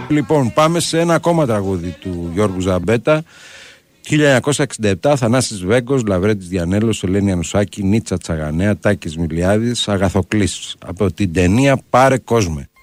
Λοιπόν, πάμε σε ένα ακόμα τραγούδι του Γιώργου Ζαμπέτα. 1967, Θανάσης Βέγκος, Λαβρέτης Διανέλος, Ελένη Ανουσάκη, Νίτσα Τσαγανέα, Τάκης Μιλιάδης, Αγαθοκλής. Από την ταινία Πάρε Κόσμε.